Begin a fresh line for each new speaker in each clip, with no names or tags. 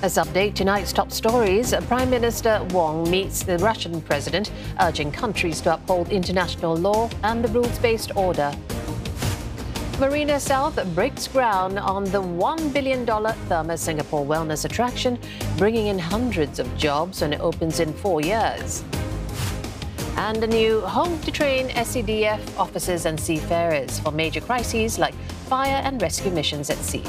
As update tonight's top stories, Prime Minister Wong meets the Russian president, urging countries to uphold international law and the rules-based order. Marina South breaks ground on the $1 billion Therma Singapore wellness attraction, bringing in hundreds of jobs when it opens in 4 years. And a new home to train SCDF officers and seafarers for major crises like fire and rescue missions at sea.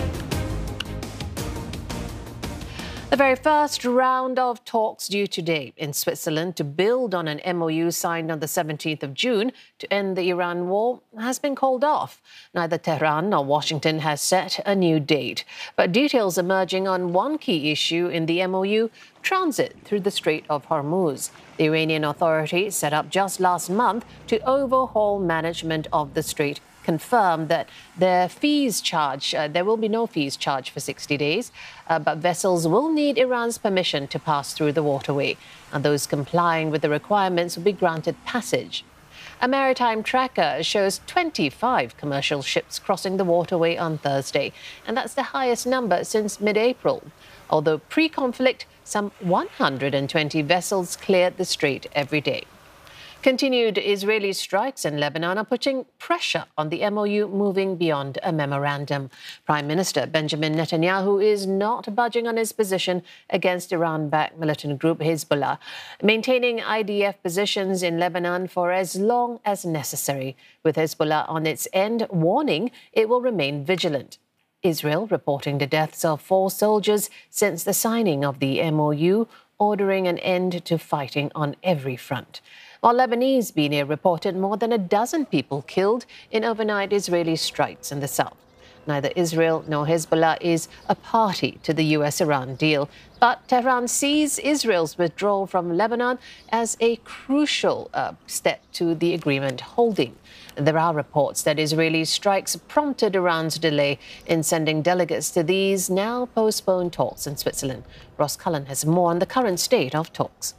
The very first round of talks due today in Switzerland to build on an MOU signed on the 17th of June to end the Iran war has been called off. Neither Tehran nor Washington has set a new date. But details emerging on one key issue in the MOU: transit through the Strait of Hormuz. The Iranian authority, set up just last month to overhaul management of the strait, confirmed that there will be no fees charged for 60 days, but vessels will need Iran's permission to pass through the waterway, and those complying with the requirements will be granted passage. A maritime tracker shows 25 commercial ships crossing the waterway on Thursday, and that's the highest number since mid-April. Although pre-conflict, some 120 vessels cleared the strait every day. Continued Israeli strikes in Lebanon are putting pressure on the MOU moving beyond a memorandum. Prime Minister Benjamin Netanyahu is not budging on his position against Iran-backed militant group Hezbollah, maintaining IDF positions in Lebanon for as long as necessary, with Hezbollah on its end warning it will remain vigilant. Israel reporting the deaths of 4 soldiers since the signing of the MOU, ordering an end to fighting on every front. While Lebanese media reported more than a dozen people killed in overnight Israeli strikes in the south. Neither Israel nor Hezbollah is a party to the US-Iran deal, but Tehran sees Israel's withdrawal from Lebanon as a crucial step to the agreement holding. There are reports that Israeli strikes prompted Iran's delay in sending delegates to these now postponed talks in Switzerland. Ross Cullen has more on the current state of talks.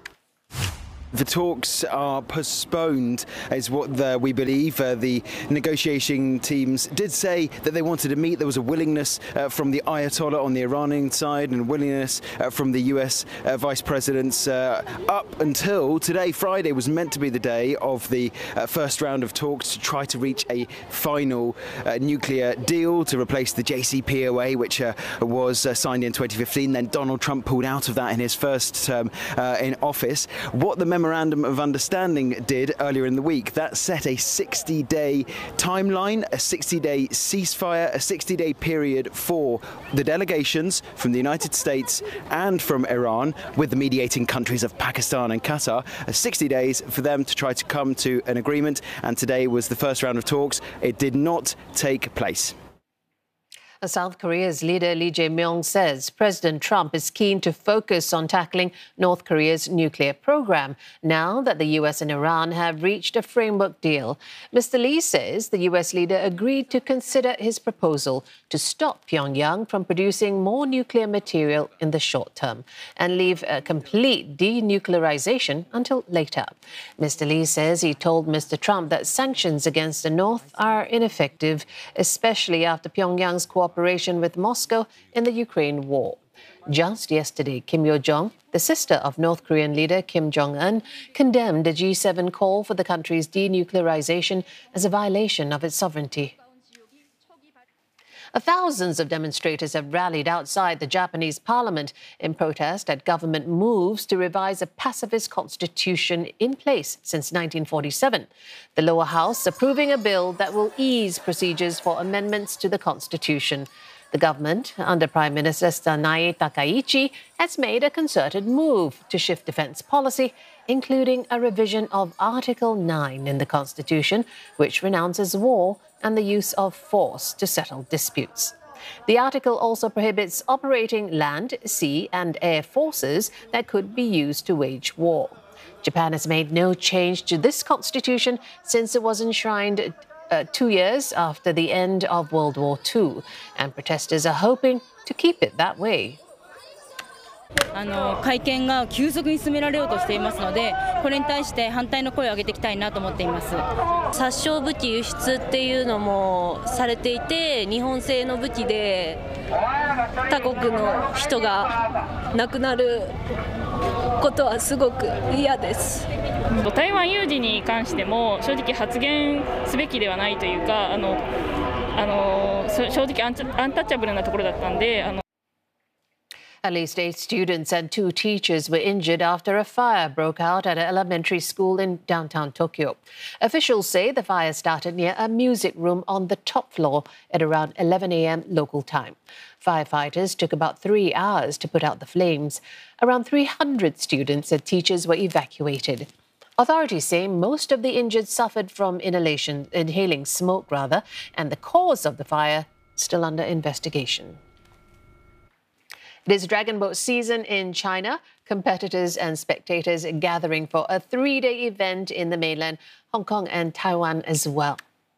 The talks are postponed, is what we believe. The negotiating teams did say that they wanted to meet. There was a willingness from the Ayatollah on the Iranian side and willingness from the US vice presidents up until today. Friday was meant to be the day of the first round of talks to try to reach a final nuclear deal to replace the JCPOA, which was signed in 2015. Then Donald Trump pulled out of that in his first term in office. What the Memorandum of Understanding did earlier in the week, that set a 60-day timeline, a 60-day ceasefire, a 60-day period for the delegations from the United States and from Iran, with the mediating countries of Pakistan and Qatar, 60 days for them to try to come to an agreement. And today was the first round of talks. It did not take place.
South Korea's leader Lee Jae-myung says President Trump is keen to focus on tackling North Korea's nuclear program now that the US and Iran have reached a framework deal. Mr. Lee says the US leader agreed to consider his proposal to stop Pyongyang from producing more nuclear material in the short term and leave a complete denuclearization until later. Mr. Lee says he told Mr. Trump that sanctions against the North are ineffective, especially after Pyongyang's cooperation with Moscow in the Ukraine war. Just yesterday, Kim Yo-jong, the sister of North Korean leader Kim Jong-un, condemned a G7 call for the country's denuclearization as a violation of its sovereignty. Thousands of demonstrators have rallied outside the Japanese parliament in protest at government moves to revise a pacifist constitution in place since 1947. The lower house approving a bill that will ease procedures for amendments to the constitution. The government, under Prime Minister Sanae Takaichi, has made a concerted move to shift defense policy, including a revision of Article 9 in the Constitution, which renounces war and the use of force to settle disputes. The article also prohibits operating land, sea and air forces that could be used to wage war. Japan has made no change to this constitution since it was enshrined 2 years after the end of World War II, and protesters are hoping to keep it that way.
会見が急速に進められようとしていますので、これに対して反対の声を上げていきたいなと思っています。
殺傷武器輸出っていうのもされていて、日本製の武器で他国の人が亡くなることはすごく嫌です。
台湾有事に関しても正直発言すべきではないというか、正直アンタッチャブルなところだったんで。
At least 8 students and 2 teachers were injured after a fire broke out at an elementary school in downtown Tokyo. Officials say the fire started near a music room on the top floor at around 11 a.m. local time. Firefighters took about 3 hours to put out the flames. Around 300 students and teachers were evacuated. Authorities say most of the injured suffered from inhaling smoke, and the cause of the fire still under investigation. It is Dragon Boat season in China. Competitors and spectators gathering for a 3-day event in the mainland, Hong Kong and Taiwan as well.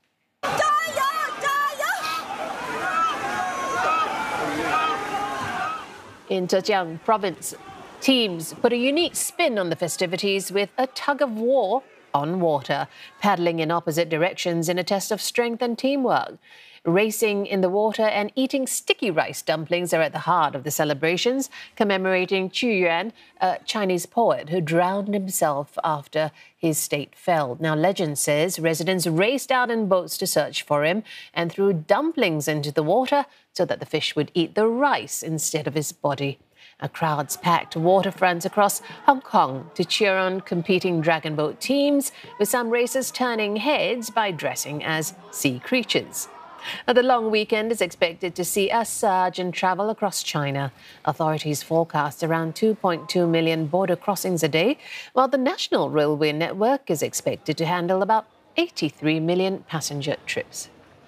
In Zhejiang province, teams put a unique spin on the festivities with a tug of war on water, paddling in opposite directions in a test of strength and teamwork. Racing in the water and eating sticky rice dumplings are at the heart of the celebrations, commemorating Qu Yuan, a Chinese poet who drowned himself after his state fell. Now, legend says residents raced out in boats to search for him and threw dumplings into the water so that the fish would eat the rice instead of his body. Crowds packed waterfronts across Hong Kong to cheer on competing dragon boat teams, with some racers turning heads by dressing as sea creatures. The long weekend is expected to see a surge in travel across China. Authorities forecast around 2.2 million border crossings a day, while the national railway network is expected to handle about 83 million passenger trips.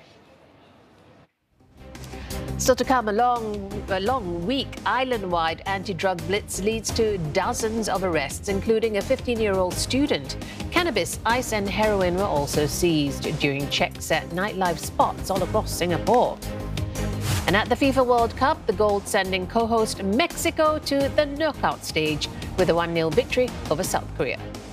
Still to come, a long week island-wide anti-drug blitz leads to dozens of arrests, including a 15-year-old student. Cannabis, ice and heroin were also seized during checks at nightlife spots all across Singapore. And at the FIFA World Cup, the Gold sending co-host Mexico to the knockout stage with a 1-0 victory over South Korea.